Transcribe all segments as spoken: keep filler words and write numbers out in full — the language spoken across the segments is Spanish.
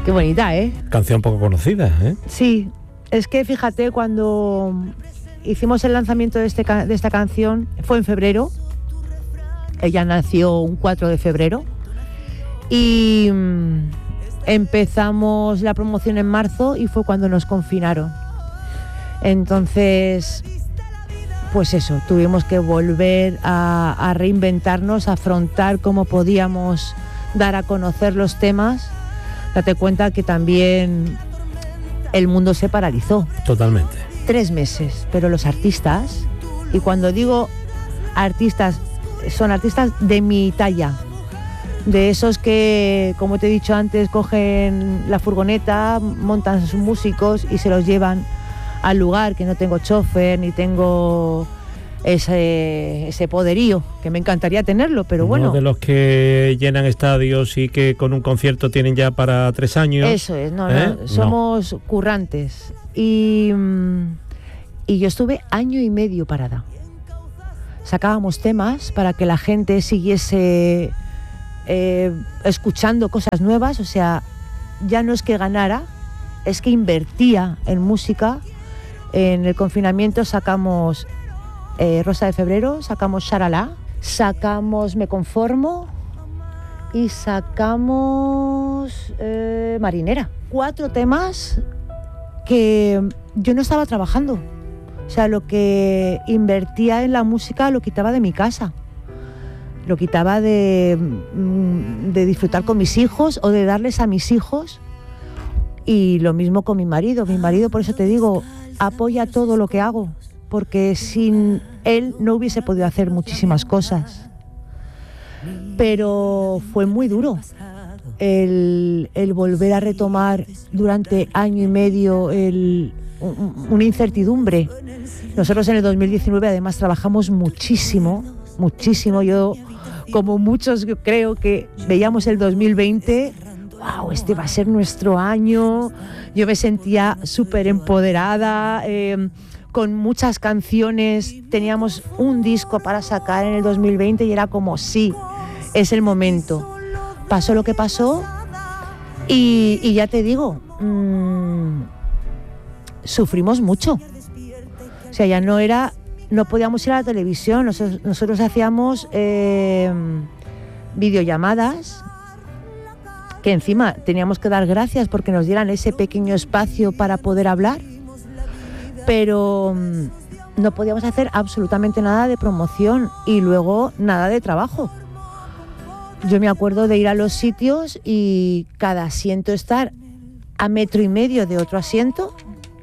Qué bonita, ¿eh? Canción poco conocida, ¿eh? Sí, es que fíjate, cuando hicimos el lanzamiento de, este, de esta canción, fue en febrero. Ella nació un cuatro de febrero. Y mmm, empezamos la promoción en marzo y fue cuando nos confinaron. Entonces, pues eso, tuvimos que volver a, a reinventarnos, a afrontar cómo podíamos dar a conocer los temas. Date cuenta que también el mundo se paralizó. Totalmente. Tres meses, pero los artistas, y cuando digo artistas, son artistas de mi talla, de esos que, como te he dicho antes, cogen la furgoneta, montan a sus músicos y se los llevan al lugar, que no tengo chofer ni tengo ese, ese poderío, que me encantaría tenerlo, pero bueno. Uno de los que llenan estadios y que con un concierto tienen ya para tres años. Eso es, no, ¿Eh? no, somos no. currantes. Y, y yo estuve año y medio parada. Sacábamos temas para que la gente siguiese eh, escuchando cosas nuevas, o sea, ya no es que ganara, es que invertía en música. En el confinamiento sacamos eh, Rosa de Febrero, sacamos Sharalá, sacamos Me Conformo y sacamos eh, Marinera. Cuatro temas que yo no estaba trabajando. O sea, lo que invertía en la música lo quitaba de mi casa. Lo quitaba de, de disfrutar con mis hijos o de darles a mis hijos. Y lo mismo con mi marido. Mi marido, por eso te digo, apoya todo lo que hago, porque sin él no hubiese podido hacer muchísimas cosas. Pero fue muy duro el, el volver a retomar durante año y medio el, un, una incertidumbre. Nosotros en el dos mil diecinueve además trabajamos muchísimo, muchísimo. Yo, como muchos, yo creo que veíamos el dos mil veinte... wow, este va a ser nuestro año. Yo me sentía súper empoderada, eh, con muchas canciones. Teníamos un disco para sacar en el dos mil veinte y era como, sí, es el momento. Pasó lo que pasó y, y ya te digo, mmm, sufrimos mucho. O sea, ya no era, no podíamos ir a la televisión. Nosotros, nosotros hacíamos eh, videollamadas, que encima teníamos que dar gracias porque nos dieran ese pequeño espacio para poder hablar, pero mmm, no podíamos hacer absolutamente nada de promoción y luego nada de trabajo. Yo me acuerdo de ir a los sitios y cada asiento estar a metro y medio de otro asiento.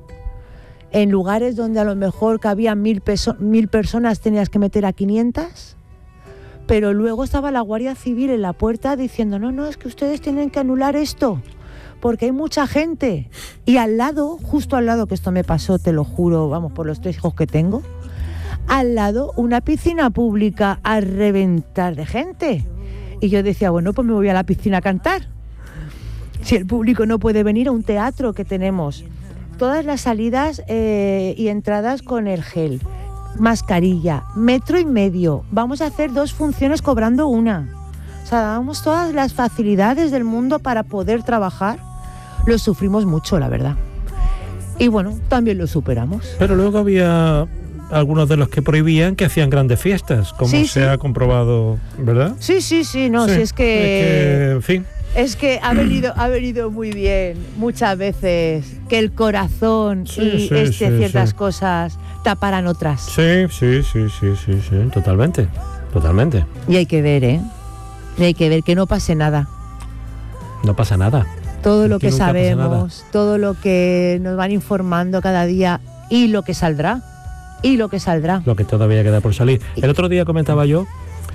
En lugares donde a lo mejor cabían mil, peso- mil personas tenías que meter a quinientas. Pero luego estaba la Guardia Civil en la puerta diciendo, no, no, es que ustedes tienen que anular esto, porque hay mucha gente. Y al lado, justo al lado, que esto me pasó, te lo juro, vamos, por los tres hijos que tengo, al lado una piscina pública a reventar de gente. Y yo decía, bueno, pues me voy a la piscina a cantar. Si el público no puede venir a un teatro que tenemos, todas las salidas eh, y entradas con el gel, mascarilla, metro y medio, vamos a hacer dos funciones cobrando una. O sea, damos todas las facilidades del mundo para poder trabajar. Lo sufrimos mucho, la verdad. Y bueno, también lo superamos. Pero luego había algunos de los que prohibían que hacían grandes fiestas, como sí, se sí. ha comprobado, ¿verdad? Sí, sí, sí, no, sí, si es que... Es que, en fin... Es que ha venido, ha venido muy bien muchas veces que el corazón sí, y sí, este, sí, ciertas sí. cosas taparan otras. Sí, sí, sí, sí, sí, sí, totalmente, totalmente. Y hay que ver, ¿eh? Y hay que ver que no pase nada. No pasa nada. Todo lo Aquí que nunca pasa sabemos, todo lo que nos van informando cada día y lo que saldrá, y lo que saldrá. Lo que todavía queda por salir. El otro día comentaba yo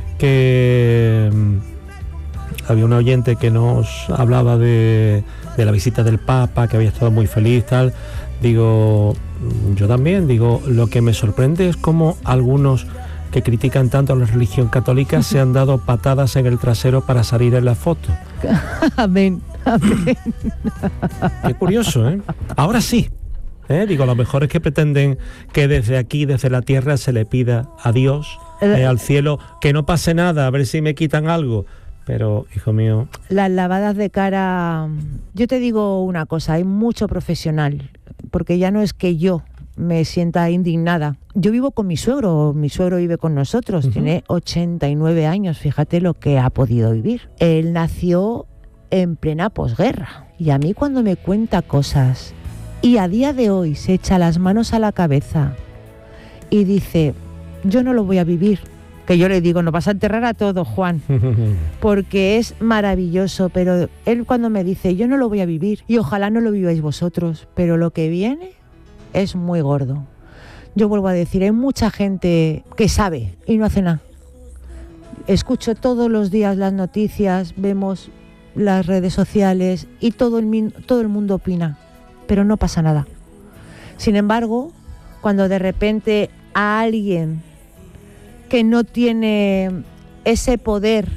que... había un oyente que nos hablaba de, de la visita del Papa, que había estado muy feliz, tal. Digo, yo también, digo, lo que me sorprende es cómo algunos que critican tanto a la religión católica se han dado patadas en el trasero para salir en la foto. Amén, amén. Qué curioso, ¿eh? Ahora sí. ¿eh? Digo, lo mejor es que pretenden que desde aquí, desde la tierra, se le pida a Dios, eh, al cielo, que no pase nada, a ver si me quitan algo. pero, hijo mío... Las lavadas de cara... Yo te digo una cosa, hay mucho profesional, porque ya no es que yo me sienta indignada. Yo vivo con mi suegro, mi suegro vive con nosotros, uh-huh. Tiene ochenta y nueve años, fíjate lo que ha podido vivir. Él nació en plena posguerra, y a mí cuando me cuenta cosas, y a día de hoy se echa las manos a la cabeza y dice, yo no lo voy a vivir, que yo le digo, no vas a enterrar a todo, Juan, porque es maravilloso, pero él cuando me dice, yo no lo voy a vivir, y ojalá no lo viváis vosotros, pero lo que viene es muy gordo. Yo vuelvo a decir, hay mucha gente que sabe y no hace nada. Escucho todos los días las noticias, vemos las redes sociales y todo el, todo el mundo opina, pero no pasa nada. Sin embargo, cuando de repente a alguien que no tiene ese poder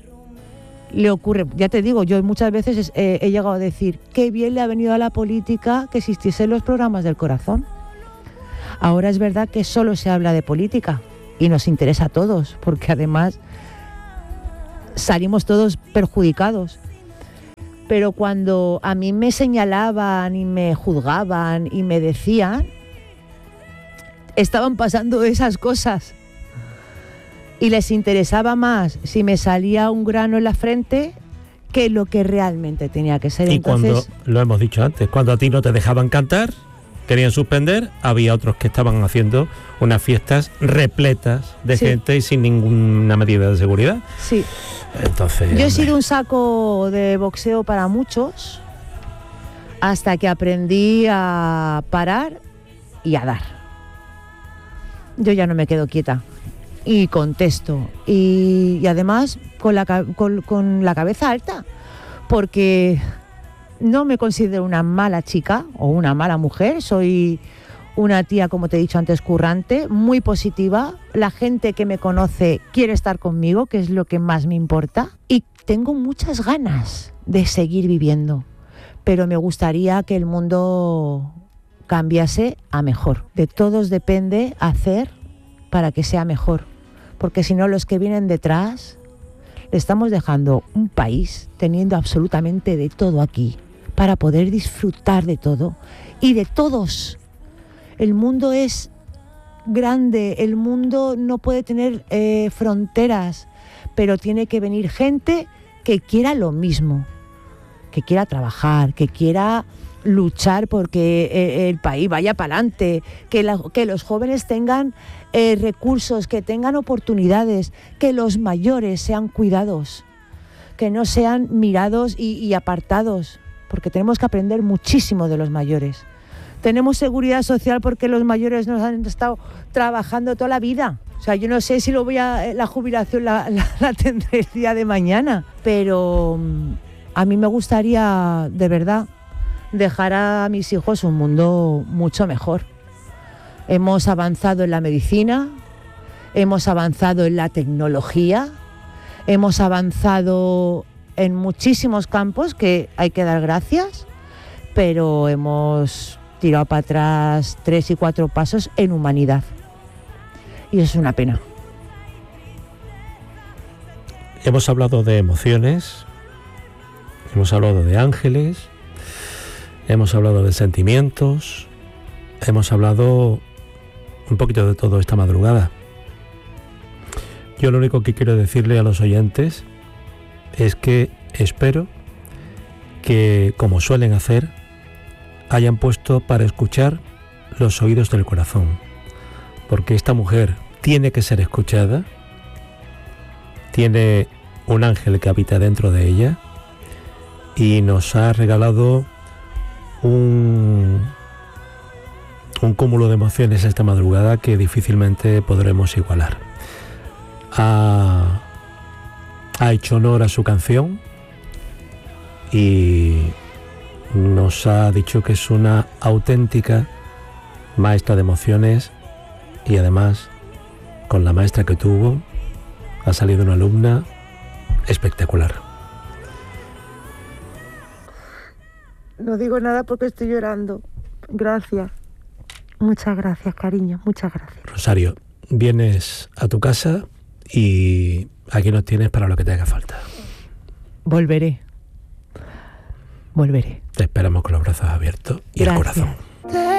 le ocurre, ya te digo, yo muchas veces he, he llegado a decir qué bien le ha venido a la política que existiesen los programas del corazón. Ahora es verdad que solo se habla de política y nos interesa a todos, porque además salimos todos perjudicados. Pero cuando a mí me señalaban y me juzgaban y me decían, estaban pasando esas cosas. Y les interesaba más si me salía un grano en la frente que lo que realmente tenía que ser. Y Entonces, cuando, lo hemos dicho antes, cuando a ti no te dejaban cantar, querían suspender, había otros que estaban haciendo unas fiestas repletas de sí. gente y sin ninguna medida de seguridad. Sí. Entonces, yo he sido un saco de boxeo para muchos hasta que aprendí a parar y a dar. Yo ya no me quedo quieta. Y contesto, y, y además con la, con, con la cabeza alta, porque no me considero una mala chica o una mala mujer, soy una tía, como te he dicho antes, currante, muy positiva, la gente que me conoce quiere estar conmigo, que es lo que más me importa, y tengo muchas ganas de seguir viviendo, pero me gustaría que el mundo cambiase a mejor. De todos depende hacer para que sea mejor, porque si no los que vienen detrás le estamos dejando un país teniendo absolutamente de todo aquí para poder disfrutar de todo y de todos. El mundo es grande, el mundo no puede tener eh, fronteras, pero tiene que venir gente que quiera lo mismo, que quiera trabajar, que quiera luchar porque el país vaya para adelante, que, la, que los jóvenes tengan eh, recursos, que tengan oportunidades, que los mayores sean cuidados, que no sean mirados y, y apartados, porque tenemos que aprender muchísimo de los mayores. Tenemos seguridad social porque los mayores nos han estado trabajando toda la vida. O sea, yo no sé si lo voy a, la jubilación la, la, la tendré el día de mañana, pero a mí me gustaría, de verdad, dejar a mis hijos un mundo mucho mejor. Hemos avanzado en la medicina, hemos avanzado en la tecnología, hemos avanzado en muchísimos campos que hay que dar gracias, pero hemos tirado para atrás tres y cuatro pasos en humanidad. Y eso es una pena. Hemos hablado de emociones, hemos hablado de ángeles, hemos hablado de sentimientos, hemos hablado un poquito de todo esta madrugada. Yo lo único que quiero decirle a los oyentes es que espero que, como suelen hacer, hayan puesto para escuchar los oídos del corazón, porque esta mujer tiene que ser escuchada, tiene un ángel que habita dentro de ella y nos ha regalado un, un cúmulo de emociones esta madrugada que difícilmente podremos igualar. Ha, ha hecho honor a su canción y nos ha dicho que es una auténtica maestra de emociones y además, con la maestra que tuvo, ha salido una alumna espectacular. No digo nada porque estoy llorando. Gracias. Muchas gracias, cariño. Muchas gracias. Rosario, vienes a tu casa y aquí nos tienes para lo que te haga falta. volveré. Volveré. Te esperamos con los brazos abiertos y Gracias. el corazón.